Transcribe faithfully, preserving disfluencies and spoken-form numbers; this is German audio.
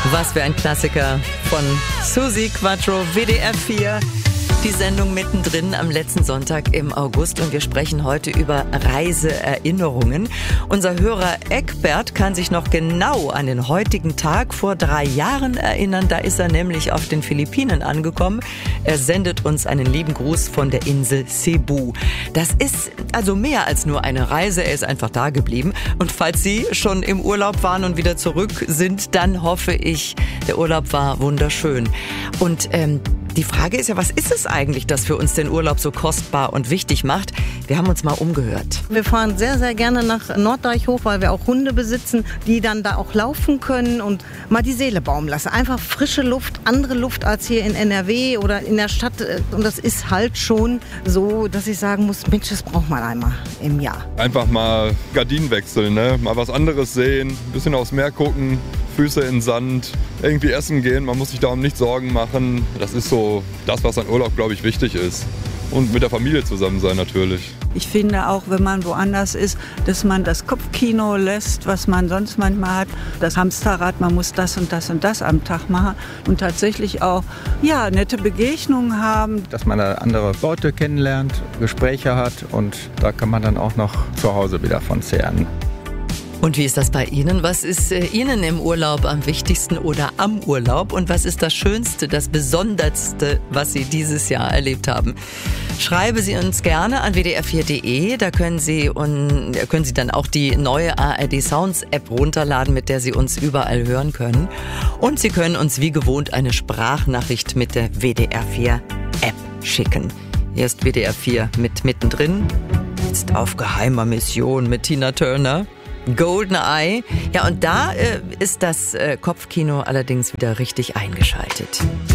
Was für ein Klassiker von Susi Quattro, W D R vier. Die Sendung mittendrin am letzten Sonntag im August und wir sprechen heute über Reiseerinnerungen. Unser Hörer Eckbert kann sich noch genau an den heutigen Tag vor drei Jahren erinnern. Da ist er nämlich auf den Philippinen angekommen. Er sendet uns einen lieben Gruß von der Insel Cebu. Das ist also mehr als nur eine Reise. Er ist einfach da geblieben. Und falls Sie schon im Urlaub waren und wieder zurück sind, dann hoffe ich, der Urlaub war wunderschön. Und ähm, die Frage ist ja, was ist es eigentlich, das für uns den Urlaub so kostbar und wichtig macht? Wir haben uns mal umgehört. Wir fahren sehr, sehr gerne nach Norddeich hoch, weil wir auch Hunde besitzen, die dann da auch laufen können und mal die Seele baumeln lassen. Einfach frische Luft, andere Luft als hier in N R W oder in der Stadt. Und das ist halt schon so, dass ich sagen muss, Mensch, das braucht man einmal im Jahr. Einfach mal Gardinen wechseln, ne? Mal was anderes sehen, ein bisschen aufs Meer gucken, Füße in den Sand, irgendwie essen gehen. Man muss sich darum nicht Sorgen machen. Das ist so das, was an Urlaub, glaube ich, wichtig ist. Und mit der Familie zusammen sein natürlich. Ich finde auch, wenn man woanders ist, dass man das Kopfkino lässt, was man sonst manchmal hat. Das Hamsterrad, man muss das und das und das am Tag machen. Und tatsächlich auch ja, nette Begegnungen haben. Dass man da andere Leute kennenlernt, Gespräche hat und da kann man dann auch noch zu Hause wieder von zehren. Und wie ist das bei Ihnen? Was ist äh, Ihnen im Urlaub am wichtigsten oder am Urlaub? Und was ist das Schönste, das Besonderste, was Sie dieses Jahr erlebt haben? Schreiben Sie uns gerne an w d r vier punkt d e. Da können Sie, und, können Sie dann auch die neue A R D Sounds App runterladen, mit der Sie uns überall hören können. Und Sie können uns wie gewohnt eine Sprachnachricht mit der W D R vier App schicken. Hier ist W D R vier mit mittendrin. Jetzt auf geheimer Mission mit Tina Turner. Goldeneye. Ja, und da äh, ist das äh, Kopfkino allerdings wieder richtig eingeschaltet.